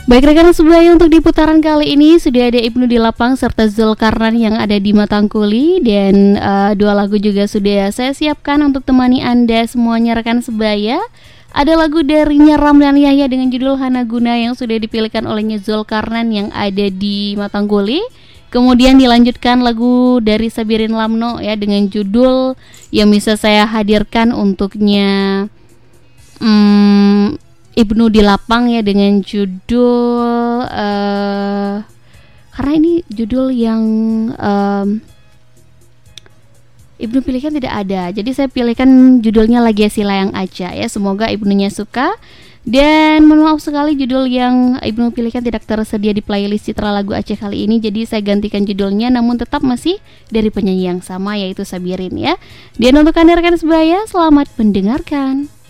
Baik rekan sebelaya, untuk di putaran kali ini sudah ada Ibnu di Lapang serta Zulkarnain yang ada di Matangkuli. Dan dua lagu juga sudah saya siapkan untuk temani Anda semuanya rekan sebaya. Ada lagu dari Ramlan Yahya dengan judul Hana Guna yang sudah dipilihkan olehnya Zulkarnain yang ada di Matangkuli. Kemudian dilanjutkan lagu dari Sabirin Lamno ya dengan judul yang bisa saya hadirkan untuknya Ibnu di Lapang ya dengan judul karena ini judul yang Ibnu pilihkan tidak ada, jadi saya pilihkan judulnya Lagi Silayang Aja ya. Semoga Ibnunya suka. Dan mohon maaf sekali judul yang Ibnu pilihkan tidak tersedia di playlist Citra Lagu Aceh kali ini, jadi saya gantikan judulnya namun tetap masih dari penyanyi yang sama yaitu Sabirin ya. Dan untuk Anda rekan sebaya, selamat mendengarkan.